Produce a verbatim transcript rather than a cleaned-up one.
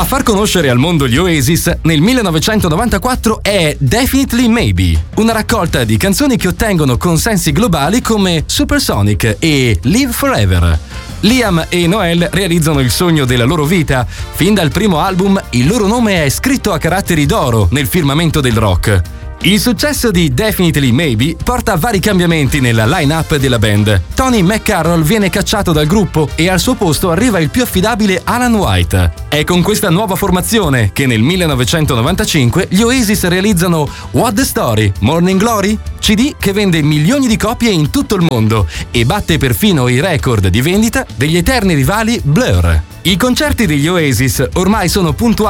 A far conoscere al mondo gli Oasis nel millenovecentonovantaquattro è Definitely Maybe, una raccolta di canzoni che ottengono consensi globali come Supersonic e Live Forever. Liam e Noel realizzano il sogno della loro vita. Fin dal primo album il loro nome è scritto a caratteri d'oro nel firmamento del rock. Il successo di Definitely Maybe porta a vari cambiamenti nella line-up della band. Tony McCarroll viene cacciato dal gruppo e al suo posto arriva il più affidabile Alan White. È con questa nuova formazione che nel millenovecentonovantacinque gli Oasis realizzano What the Story, Morning Glory, C D che vende milioni di copie in tutto il mondo e batte perfino i record di vendita degli eterni rivali Blur. I concerti degli Oasis ormai sono puntuali